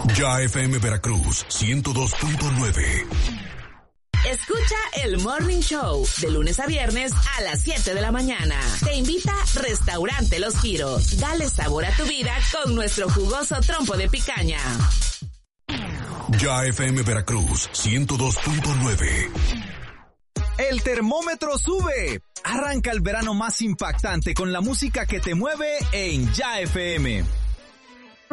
Ya FM Veracruz 102.9. Escucha el Morning Show de lunes a viernes a las 7 de la mañana. Te invita Restaurante Los Giros. Dale sabor a tu vida con nuestro jugoso trompo de picaña. Ya FM Veracruz 102.9. El termómetro sube. Arranca el verano más impactante con la música que te mueve en Ya FM.